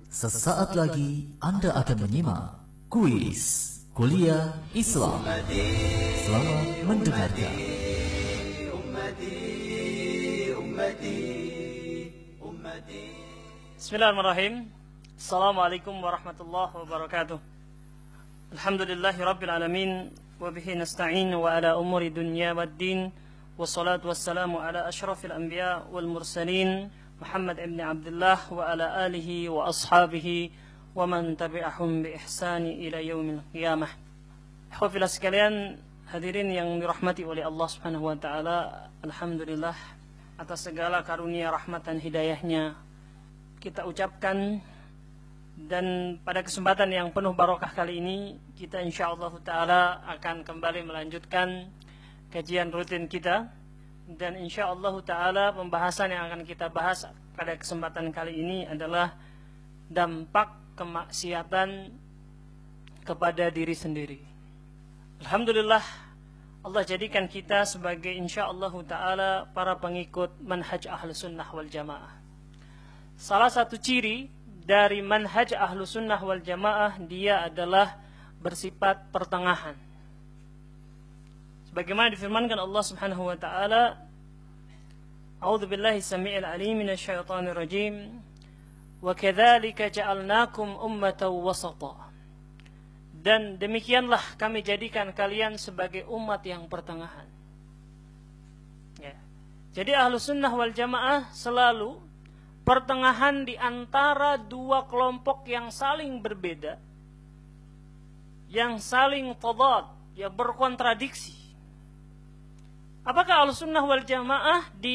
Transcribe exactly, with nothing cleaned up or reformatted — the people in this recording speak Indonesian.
Sesaat lagi Anda akan menyimak kuis Kuliah Islam. Selamat mendengarkan. Bismillahirrahmanirrahim. Assalamualaikum warahmatullahi wabarakatuh. Alhamdulillahi rabbil alamin, wa bihi nasta'in wa ala umuri dunya waddin, wassalatu wassalamu ala ashrafil anbiya wal mursalin Muhammad ibn Abdullah wa ala alihi wa ashabihi wa man tabi'ahum bi ihsani ila yaumil qiyamah. Ikhwafillah sekalian, hadirin yang dirahmati oleh Allah Subhanahu wa taala, alhamdulillah atas segala karunia rahmat dan hidayahnya kita ucapkan, dan pada kesempatan yang penuh barokah kali ini kita insyaallah taala akan kembali melanjutkan kajian rutin kita. Dan insyaallah taala pembahasan yang akan kita bahas pada kesempatan kali ini adalah dampak kemaksiatan kepada diri sendiri. Alhamdulillah, Allah jadikan kita sebagai insyaallah taala para pengikut manhaj Ahlus Sunnah wal Jamaah. Salah satu ciri dari manhaj Ahlus Sunnah wal Jamaah, dia adalah bersifat pertengahan. Bagaimana difirmankan Allah Subhanahu wa taala, A'udzu billahi samii'il 'aliim minasyaitonir rajim, wa kadzalika ja'alnakum ummatan wasata. Dan demikianlah kami jadikan kalian sebagai umat yang pertengahan. Ya. Jadi Ahlus Sunnah wal Jamaah selalu pertengahan di antara dua kelompok yang saling berbeda, yang saling tadad, yang berkontradiksi. Apakah Ahlus Sunnah wal Jamaah di